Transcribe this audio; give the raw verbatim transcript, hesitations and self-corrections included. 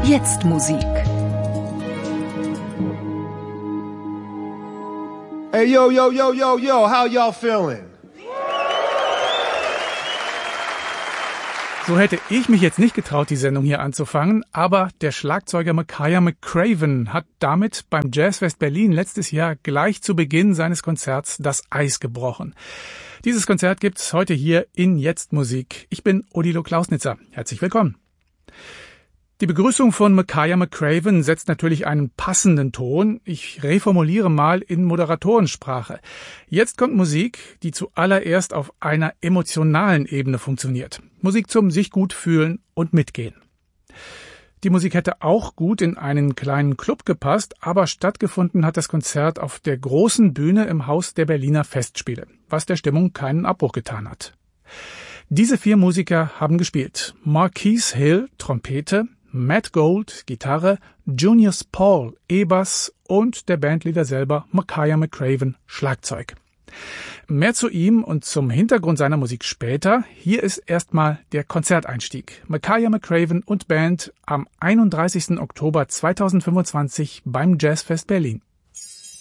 Jetzt Musik. Hey, yo, yo, yo, yo, yo, how y'all feeling? So hätte ich mich jetzt nicht getraut, die Sendung hier anzufangen, aber der Schlagzeuger Makaya McCraven hat damit beim Jazzfest Berlin letztes Jahr gleich zu Beginn seines Konzerts das Eis gebrochen. Dieses Konzert gibt's heute hier in Jetzt Musik. Ich bin Odilo Klausnitzer. Herzlich willkommen. Die Begrüßung von Makaya McCraven setzt natürlich einen passenden Ton. Ich reformuliere mal in Moderatorensprache. Jetzt kommt Musik, die zuallererst auf einer emotionalen Ebene funktioniert. Musik zum sich gut fühlen und mitgehen. Die Musik hätte auch gut in einen kleinen Club gepasst, aber stattgefunden hat das Konzert auf der großen Bühne im Haus der Berliner Festspiele, was der Stimmung keinen Abbruch getan hat. Diese vier Musiker haben gespielt. Marquise Hill, Trompete, Matt Gold, Gitarre, Junius Paul, E-Bass und der Bandleader selber, Makaya McCraven, Schlagzeug. Mehr zu ihm und zum Hintergrund seiner Musik später. Hier ist erstmal der Konzerteinstieg. Makaya McCraven und Band am einunddreißigsten Oktober zweitausendfünfundzwanzig beim Jazzfest Berlin.